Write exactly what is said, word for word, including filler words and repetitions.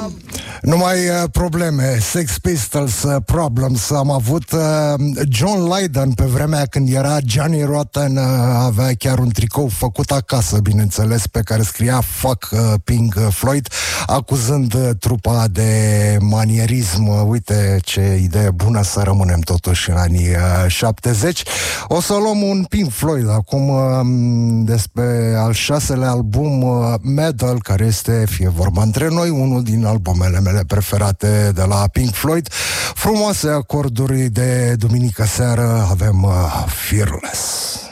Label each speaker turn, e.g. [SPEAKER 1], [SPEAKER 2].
[SPEAKER 1] Numai uh, probleme. Sex Pistols, uh, Problems. Am avut uh, John Lydon pe vremea când era Johnny Rotten, uh, avea chiar un tricou făcut acasă, bineînțeles, pe care scria Fuck uh, Pink Floyd, acuzând uh, trupa de manierism. Uh, uite ce idee bună să rămânem totuși în anii uh, șaptezeci. O să luăm un Pink Floyd acum uh, despre al șaselea album uh, Metal, care este, fie vorba între noi, unul din albumele mele preferate de la Pink Floyd. Frumoase acorduri de duminică seară. Avem uh, Fearless.